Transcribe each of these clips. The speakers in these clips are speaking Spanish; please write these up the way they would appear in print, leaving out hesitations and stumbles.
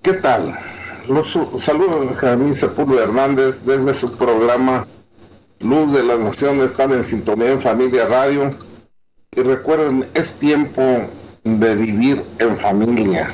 ¿Qué tal? Los saludos de Jaime Sepúlveda Hernández desde su programa Luz de las Naciones. Están en sintonía en Familia Radio. Y recuerden, es tiempo de vivir en familia.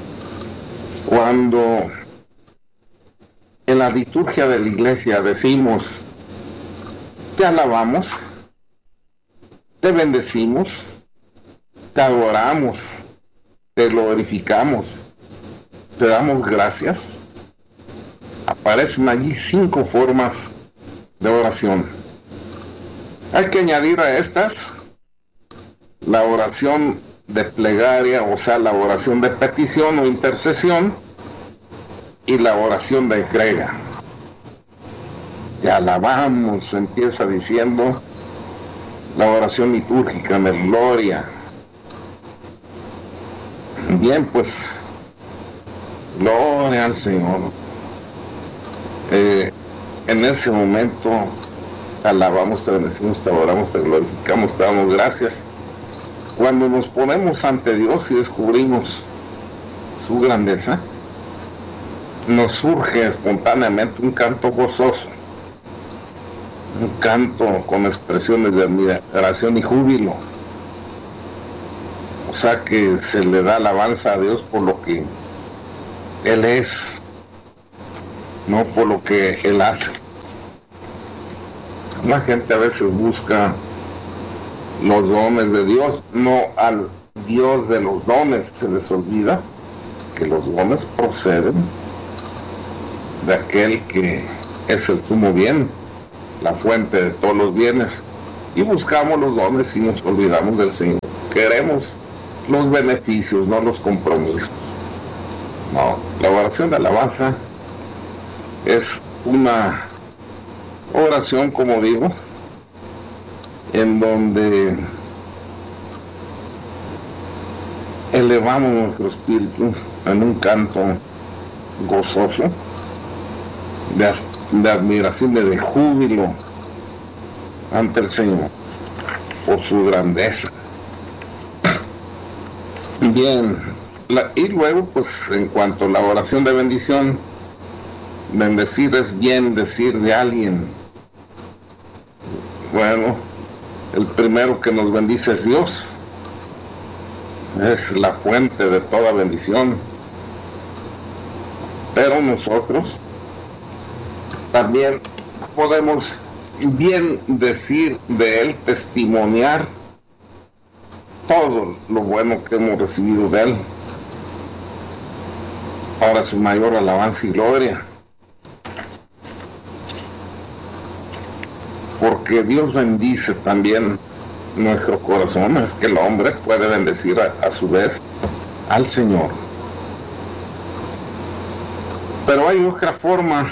Cuando en la liturgia de la iglesia decimos, te alabamos, te bendecimos, te adoramos, te glorificamos, te damos gracias, aparecen allí 5 formas de oración. Hay que añadir a estas la oración de plegaria, o sea, la oración de petición o intercesión, y la oración de entrega. Te alabamos, empieza diciendo la oración litúrgica de gloria. Bien, pues, gloria al Señor. En ese momento te alabamos, te bendecimos, te adoramos, te glorificamos, te damos gracias. Cuando nos ponemos ante Dios y descubrimos su grandeza, nos surge espontáneamente un canto gozoso, un canto con expresiones de admiración y júbilo. O sea que se le da alabanza a Dios por lo que Él es, no por lo que Él hace. La gente a veces busca los dones de Dios, no al Dios de los dones. Se les olvida que los dones proceden de aquel que es el sumo bien, la fuente de todos los bienes, y buscamos los dones y nos olvidamos del Señor. Queremos los beneficios, no los compromisos. No, la oración de alabanza es una oración, como digo, en donde elevamos nuestro espíritu en un canto gozoso, de admiración y de júbilo ante el Señor por su grandeza. Bien, y luego, pues, en cuanto a la oración de bendición, bendecir es bien decir de alguien. Bueno, el primero que nos bendice es Dios, es la fuente de toda bendición, pero nosotros también podemos bien decir de Él, testimoniar todo lo bueno que hemos recibido de Él para su mayor alabanza y gloria. Porque Dios bendice también nuestro corazón. Es que el hombre puede bendecir a su vez al Señor. Pero hay otra forma,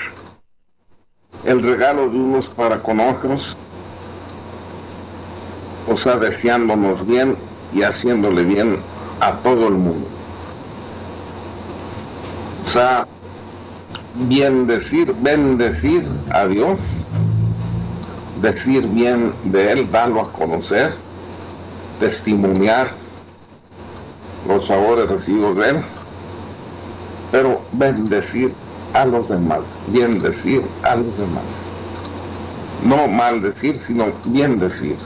el regalo de unos para con otros, o sea, deseándonos bien y haciéndole bien a todo el mundo. O sea, bendecir a Dios, decir bien de Él, darlo a conocer, testimoniar los favores recibidos de Él, pero bendecir a los demás, bien decir a los demás. No mal decir, sino bien decir.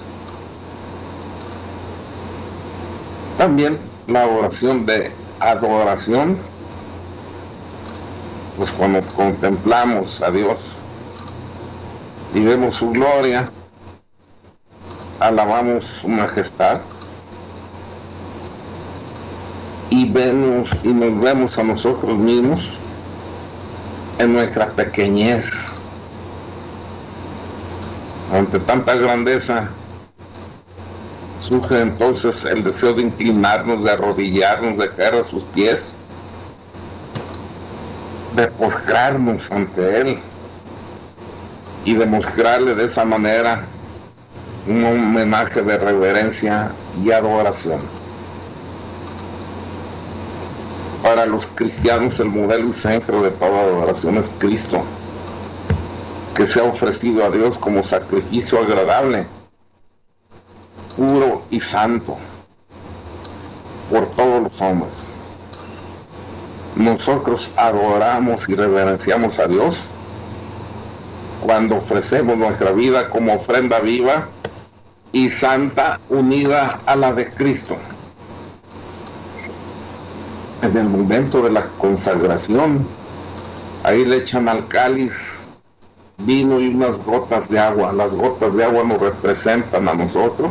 También la oración de adoración, pues cuando contemplamos a Dios y vemos su gloria, alabamos su majestad y nos vemos a nosotros mismos en nuestra pequeñez. Ante tanta grandeza surge entonces el deseo de inclinarnos, de arrodillarnos, de caer a sus pies, de postrarnos ante Él y de mostrarle de esa manera un homenaje de reverencia y adoración. Para los cristianos el modelo y centro de toda adoración es Cristo, que se ha ofrecido a Dios como sacrificio agradable, puro y santo por todos los hombres. nosotros adoramos y reverenciamos a Dios cuando ofrecemos nuestra vida como ofrenda viva y santa unida a la de Cristo. En el momento de la consagración, ahí le echan al cáliz vino y unas gotas de agua. Las gotas de agua nos representan a nosotros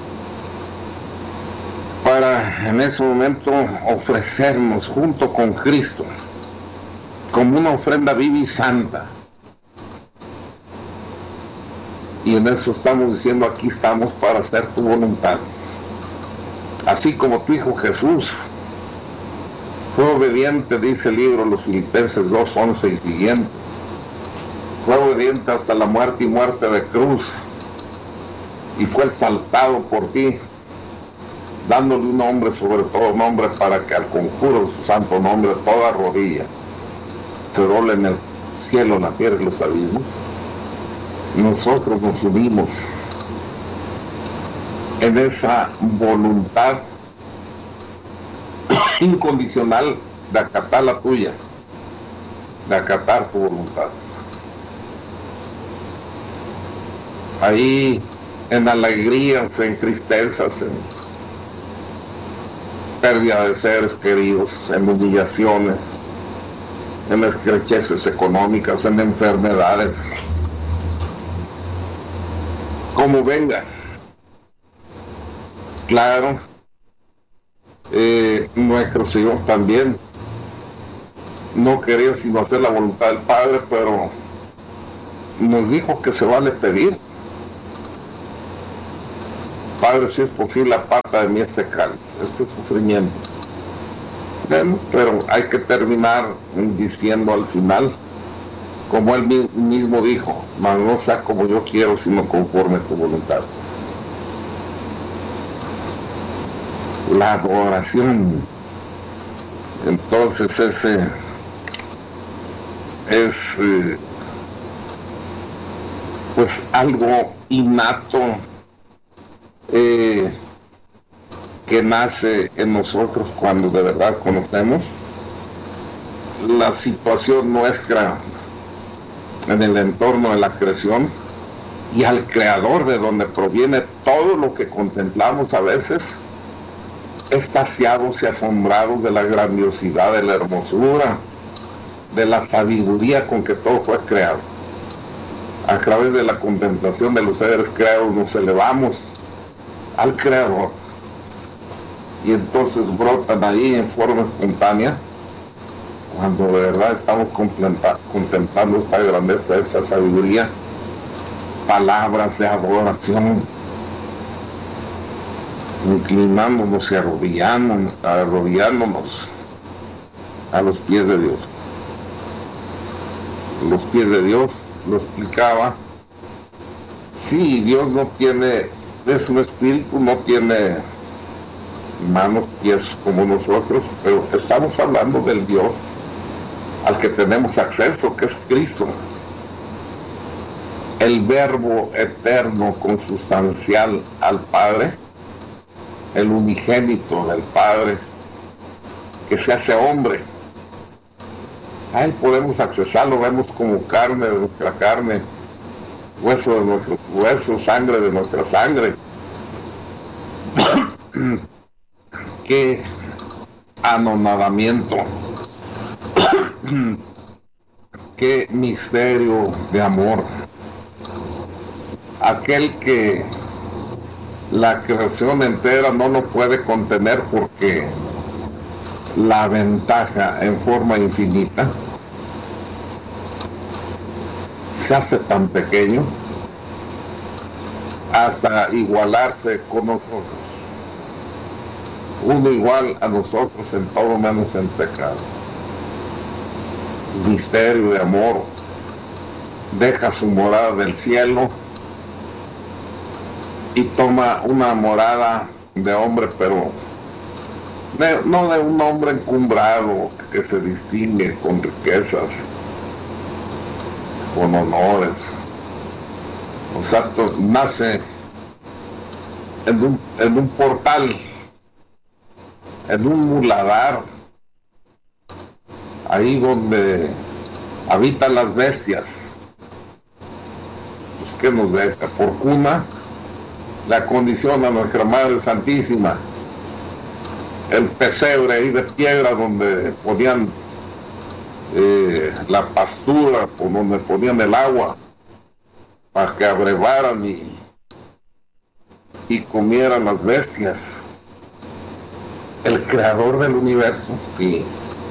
para en ese momento ofrecernos junto con Cristo como una ofrenda viva y santa. Y en eso estamos diciendo, aquí estamos para hacer tu voluntad. Así como tu Hijo Jesús fue obediente, dice el libro los Filipenses 2:11 y siguientes. Fue obediente hasta la muerte y muerte de cruz. Y fue exaltado por ti, dándole un nombre sobre todo nombre, para que al conjuro de su santo nombre toda rodilla se doble en el cielo, en la tierra y los abismos. Nosotros nos unimos en esa voluntad incondicional de acatar la tuya, de acatar tu voluntad. Ahí en alegrías, en tristezas, en pérdida de seres queridos, en humillaciones, en estrecheces económicas, en enfermedades, como venga. Claro, nuestro Señor también no quería sino hacer la voluntad del Padre, pero nos dijo que se vale pedir. Padre, si es posible, aparta de mí este cáliz, este sufrimiento. Bueno, pero hay que terminar diciendo al final, como él mismo dijo, mas no sea como yo quiero, sino conforme a tu voluntad. La adoración, entonces, ese es pues algo innato que nace en nosotros cuando de verdad conocemos la situación nuestra en el entorno de la creación y al Creador de donde proviene todo lo que contemplamos a veces, extasiados y asombrados de la grandiosidad, de la hermosura, de la sabiduría con que todo fue creado. A través de la contemplación de los seres creados nos elevamos al Creador y entonces brotan ahí en forma espontánea, cuando de verdad estamos contemplando esta grandeza, esa sabiduría, palabras de adoración, inclinándonos y arrodillándonos a los pies de Dios. Los pies de Dios, lo explicaba, sí, Dios no tiene, es un espíritu, no tiene manos, pies como nosotros, pero estamos hablando del Dios al que tenemos acceso, que es Cristo, el Verbo eterno, consustancial al Padre, el unigénito del Padre, que se hace hombre. A él podemos accesarlo, vemos como carne de nuestra carne, hueso de nuestro hueso, sangre de nuestra sangre. Qué anonadamiento, qué misterio de amor. Aquel que la creación entera no lo puede contener porque la ventaja en forma infinita se hace tan pequeño hasta igualarse con nosotros, uno igual a nosotros en todo menos en pecado. Misterio de amor, deja su morada del cielo y toma una morada de hombre, pero no de un hombre encumbrado que se distingue con riquezas, con honores. O sea, nace en un portal, en un muladar, ahí donde habitan las bestias, pues que nos deja por cuna la condición a nuestra Madre Santísima, el pesebre ahí de piedra donde ponían la pastura, por donde ponían el agua para que abrevaran y comieran las bestias. El creador del universo, sí.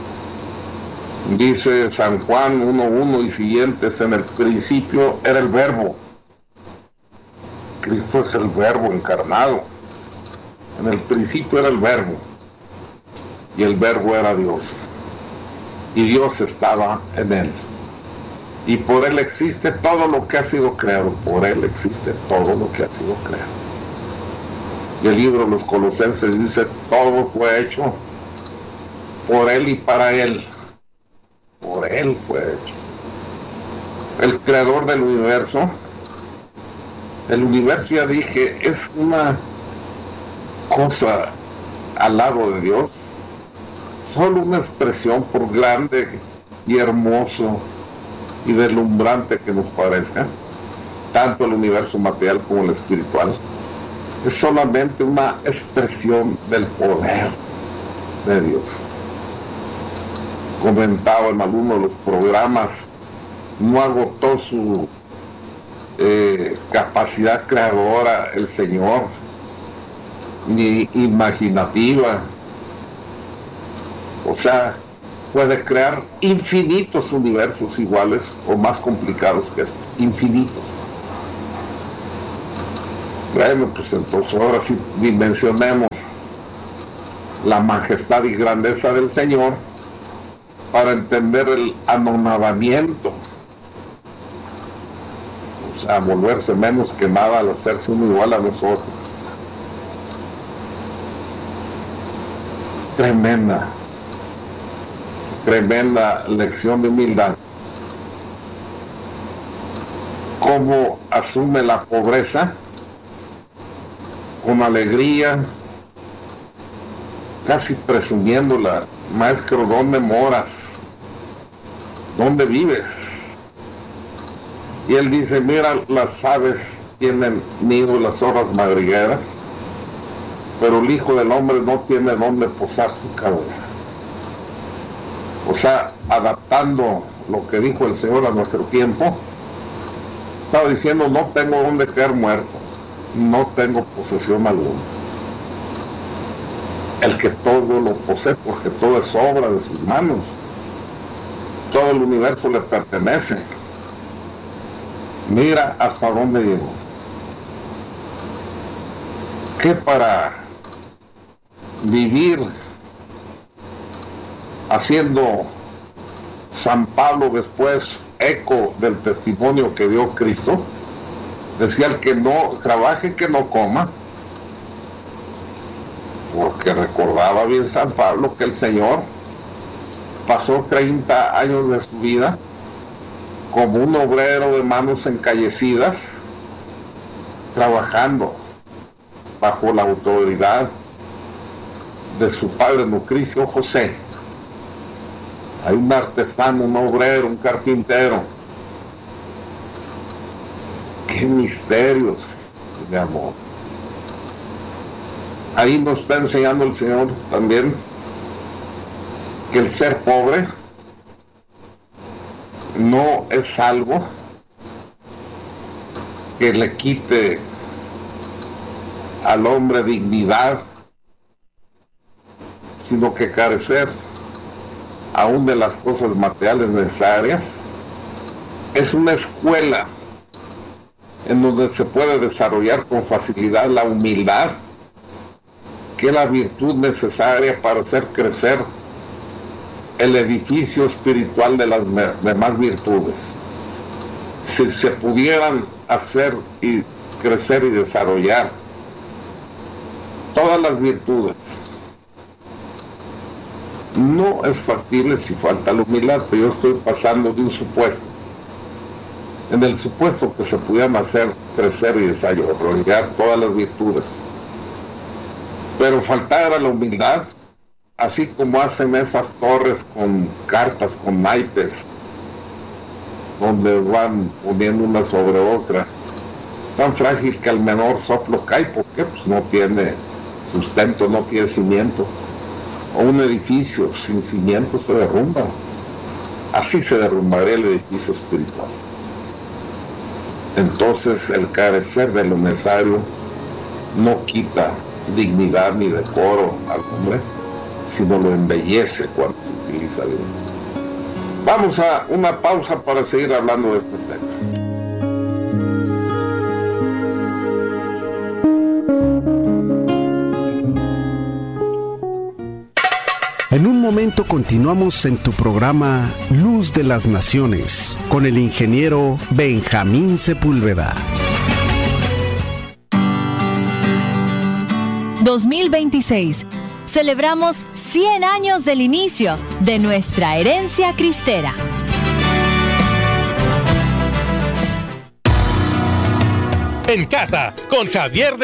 Dice San Juan 1:1 y siguientes: en el principio era el verbo. Cristo es el verbo encarnado. En el principio era el verbo, y el verbo era Dios, y Dios estaba en él, y por él existe todo lo que ha sido creado. Por él existe todo lo que ha sido creado. Y el libro de los Colosenses dice: todo fue hecho por él y para él. Por él fue hecho. El creador del universo. El universo, ya dije, es una cosa al lado de Dios. Solo una expresión, por grande y hermoso y deslumbrante que nos parezca, tanto el universo material como el espiritual, es solamente una expresión del poder de Dios. Comentaba en alguno de los programas, no agotó su capacidad creadora el Señor, ni imaginativa. O sea, puede crear infinitos universos iguales o más complicados que estos, infinitos. Bueno, pues entonces ahora sí dimensionemos la majestad y grandeza del Señor para entender el anonadamiento. O sea, volverse menos que nada al hacerse uno igual a nosotros. Tremenda lección de humildad. Cómo asume la pobreza con alegría, casi presumiéndola. Maestro, ¿dónde moras? ¿Dónde vives? Y él dice: mira, las aves tienen nido, las zorras madrigueras, pero el Hijo del Hombre no tiene dónde posar su cabeza. O sea, adaptando lo que dijo el Señor a nuestro tiempo, estaba diciendo: no tengo dónde caer muerto, no tengo posesión alguna. El que todo lo posee, porque todo es obra de sus manos, todo el universo le pertenece. Mira hasta dónde llegó. Que para vivir haciendo San Pablo después eco del testimonio que dio Cristo, decía: el que no trabaje, que no coma, porque recordaba bien San Pablo que el Señor pasó 30 años de su vida como un obrero de manos encallecidas, trabajando bajo la autoridad de su padre nutricio José. Hay un artesano, un obrero, un carpintero. ¡Qué misterios de amor! Ahí nos está enseñando el Señor también que el ser pobre no es algo que le quite al hombre dignidad, sino que carecer aún de las cosas materiales necesarias es una escuela en donde se puede desarrollar con facilidad la humildad, que es la virtud necesaria para hacer crecer el edificio espiritual de las demás virtudes. Si se pudieran hacer y crecer y desarrollar todas las virtudes, no es factible si falta la humildad. Pero yo estoy pasando de un supuesto. En el supuesto que se pudieran hacer crecer y desarrollar todas las virtudes, pero faltara la humildad, así como hacen esas torres con cartas, con naipes, donde van poniendo una sobre otra, tan frágil que al menor soplo cae, porque pues no tiene sustento, no tiene cimiento. O un edificio sin cimiento se derrumba. Así se derrumbaría el edificio espiritual. Entonces el carecer de lo necesario no quita dignidad ni decoro al hombre, sino lo embellece cuando se utiliza bien. Vamos a una pausa para seguir hablando de este tema. En un momento continuamos en tu programa Luz de las Naciones con el ingeniero Benjamín Sepúlveda. 2026. Celebramos 100 años del inicio de nuestra herencia cristera. En casa con Javier